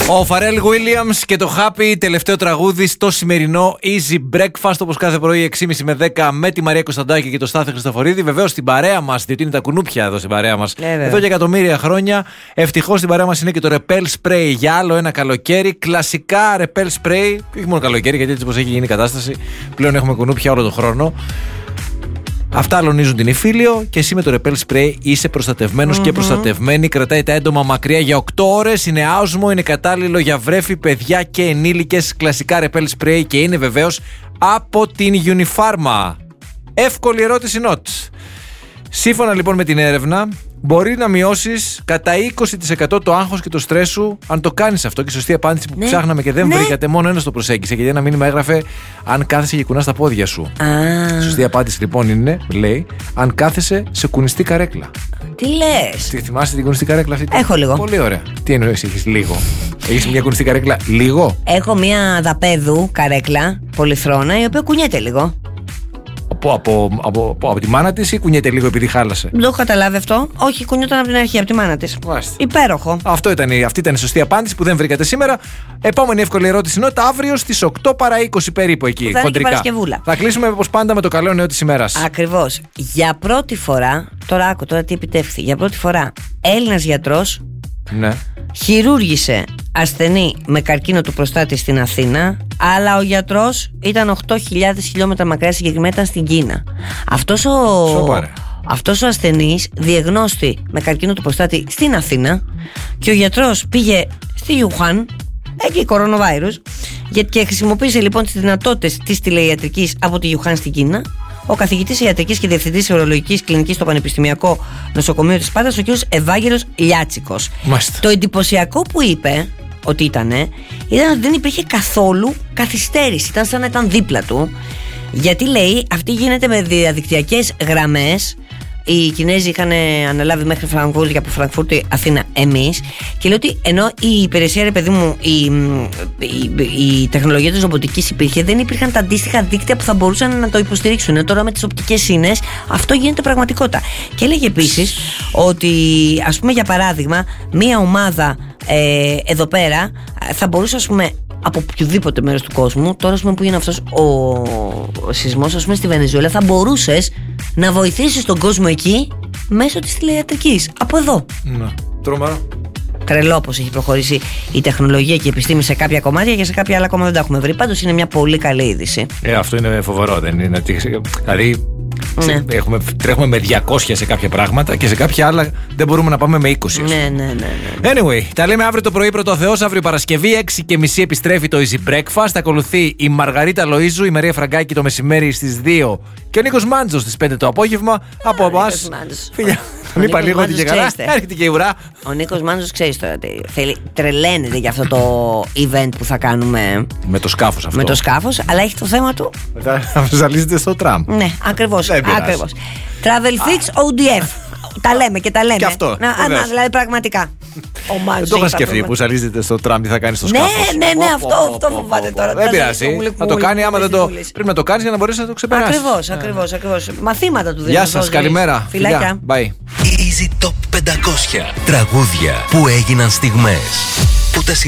Ο Φαρέλ Williams και το Happy, τελευταίο τραγούδι στο σημερινό Easy Breakfast, όπως κάθε πρωί 6.30 με 10 με τη Μαρία Κωνσταντάκη και το Στάθη Χριστοφορίδη. Βεβαίως στην παρέα μας, διότι είναι τα κουνούπια εδώ στην παρέα μας εδώ και εκατομμύρια χρόνια. Ευτυχώς στην παρέα μας είναι και το Repel Spray για άλλο ένα καλοκαίρι. Κλασικά Repel Spray, όχι μόνο καλοκαίρι, γιατί έτσι πως έχει γίνει η κατάσταση, πλέον έχουμε κουνούπια όλο τον χρόνο. Αυτά αλωνίζουν την Ιφίλιο και εσύ με το Repel Spray είσαι προστατευμένος και προστατευμένη. Κρατάει τα έντομα μακριά για 8 ώρες. Είναι άοσμο, είναι κατάλληλο για βρέφη, παιδιά και ενήλικες. Κλασικά Repel Spray και είναι βεβαίως από την Unifarma. Εύκολη ερώτηση notes. Σύμφωνα λοιπόν με την έρευνα, μπορεί να μειώσεις κατά 20% το άγχος και το στρες σου αν το κάνεις αυτό. Και η σωστή απάντηση που ψάχναμε και δεν βρήκατε, μόνο ένας το προσέγγισε. Γιατί ένα μήνυμα έγραφε αν κάθεσαι και κουνάς τα πόδια σου. Η σωστή απάντηση λοιπόν είναι, λέει, αν κάθεσαι σε κουνιστή καρέκλα. Τι λες? Τι θυμάσαι την κουνιστή καρέκλα αυτή? Έχω λίγο. Πολύ ωραία. Τι εννοείς, έχεις λίγο? Έχεις μια κουνιστή καρέκλα λίγο? Έχω μια δαπέδου καρέκλα πολυθρόνα η οποία κουνιέται λίγο. Από τη μάνα της ή κουνιέται λίγο επειδή χάλασε? Δεν το έχω καταλάβει αυτό. Όχι, κουνιόταν από την αρχή, από τη μάνα της. Υπέροχο. Αυτή ήταν η σωστή απάντηση που δεν βρήκατε σήμερα. Επόμενη εύκολη ερώτηση είναι αύριο στις 8 παρά 20 περίπου εκεί. Χοντρικά. Θα κλείσουμε όπως πάντα με το καλό νέο της ημέρας. Ακριβώς. Για πρώτη φορά, τώρα τι επιτεύχθη. Για πρώτη φορά Έλληνας γιατρός χειρούργησε ασθενή με καρκίνο του προστάτη στην Αθήνα, αλλά ο γιατρός ήταν 8.000 χιλιόμετρα μακριά, συγκεκριμένα ήταν στην Κίνα. Αυτός ο ασθενής διεγνώστη με καρκίνο του προστάτη στην Αθήνα και ο γιατρός πήγε στη Ιουχάν, εκεί κορονοβάιρους, και χρησιμοποίησε λοιπόν τις δυνατότητες της τηλεϊατρικής από τη Ιουχάν στην Κίνα. Ο καθηγητής ιατρικής και διευθυντής ουρολογικής κλινικής στο Πανεπιστημιακό Νοσοκομείο της Σπάρτας, ο κ. Ευάγγελος Λιάτσικος. Το εντυπωσιακό που είπε ότι ήταν ότι δεν υπήρχε καθόλου καθυστέρηση. Ήταν σαν να ήταν δίπλα του. Γιατί λέει, αυτή γίνεται με διαδικτυακές γραμμές. Οι Κινέζοι είχαν αναλάβει μέχρι Φραγκφούρτη και από Φραγκφούρτη Αθήνα εμείς. Και λέει ότι ενώ η υπηρεσία, ρε παιδί μου, η τεχνολογία της ρομποτικής υπήρχε, δεν υπήρχαν τα αντίστοιχα δίκτυα που θα μπορούσαν να το υποστηρίξουν. Τώρα με τις οπτικές σύνες αυτό γίνεται πραγματικότητα. Και έλεγε επίσης ότι, ας πούμε, για παράδειγμα, μία ομάδα εδώ πέρα θα μπορούσε, ας πούμε, από οποιοδήποτε μέρος του κόσμου, τώρα, ας πούμε, που είναι αυτός ο σεισμός, ας πούμε, στη Βενεζουέλα, θα μπορούσες να βοηθήσεις τον κόσμο εκεί μέσω της τηλεϊατρικής. Από εδώ. Τρομερό. Τρελό πως έχει προχωρήσει η τεχνολογία και η επιστήμη σε κάποια κομμάτια και σε κάποια άλλα ακόμα δεν τα έχουμε βρει. Πάντως είναι μια πολύ καλή είδηση. Αυτό είναι φοβερό, δεν είναι? Δηλαδή τρέχουμε με 200 σε κάποια πράγματα και σε κάποια άλλα δεν μπορούμε να πάμε με 20. Ναι. Anyway, τα λέμε αύριο το πρωί, πρώτο ο Θεός. Αύριο Παρασκευή 6:30 επιστρέφει το Easy Breakfast. Ακολουθεί η Μαργαρίτα Λοΐζου, η Μαρία Φραγκάκη το μεσημέρι στις 2 και ο Νίκος Μάντζος στις 5 το απόγευμα. Από εμάς, φιλιά. Μην είπα λίγο ότι και καλά. Έρχεται και η ουρά. Ο Νίκος Μάντζος, ξέρεις τώρα τι θέλει, τρελαίνεται για αυτό το event που θα κάνουμε. Με το σκάφος αυτό. Με το σκάφος, αλλά έχει το θέμα του. Θα ζαλίζετε στο τραμ. Ναι, ακριβώς. Travel Fix ODF. Τα λέμε και τα λέμε. Και αυτό. Δηλαδή πραγματικά. Δεν το είχα σκεφτεί που ζαλίζεται στο τραμ, τι θα κάνει στο σκάφος. Ναι, αυτό φοβάται τώρα. Δεν πειράζει. Θα το κάνει, άμα δεν το. Πρέπει να το κάνει για να μπορέσει να το ξεπεράσει. Ακριβώς. Μαθήματα του δίνουν. Γεια σας, καλημέρα. Φιλάκια. Bye. Easy Top 500. Τραγούδια που έγιναν στιγμές.